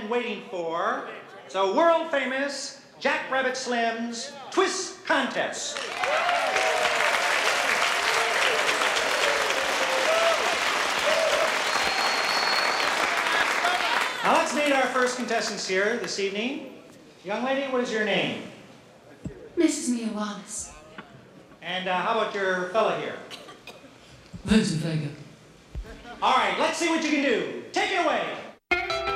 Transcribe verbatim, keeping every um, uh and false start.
been waiting for. It's a world-famous Jack Rabbit Slim's Twist Contest. Now let's meet our first contestants here this evening. Young lady, what is your name? Missus Mia Wallace. And uh, how about your fella here? Vincent Vega. All right, let's see what you can do. Take it away.